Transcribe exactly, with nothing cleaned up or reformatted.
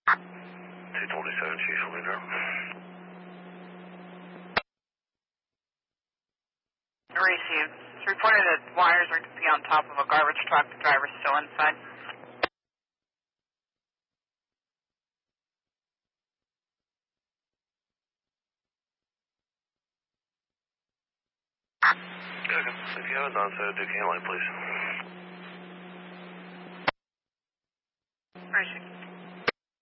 two twenty-seven, Chief, will be there. Received. It's reported that wires are to be on top of a garbage truck. The driver's still inside. Okay, if you have a non-set, do can light, please. Received.